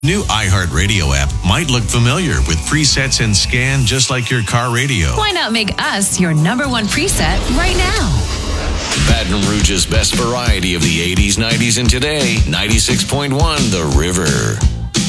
New iHeartRadio app might look familiar with presets and scan just like your car radio. Why not make us your number one preset right now? Baton Rouge's best variety of the 80s, 90s, and today. 96.1 The River.